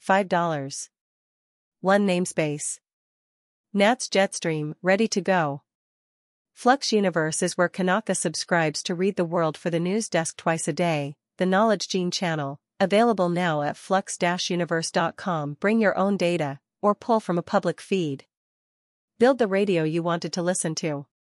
$5. 1 namespace. Nats Jetstream, ready to go. Flux Universe is where Kanaka subscribes to read the world for the news desk twice a day, the Knowledge Gene channel, available now at flux-universe.com. Bring your own data, or pull from a public feed. Build the radio you wanted to listen to.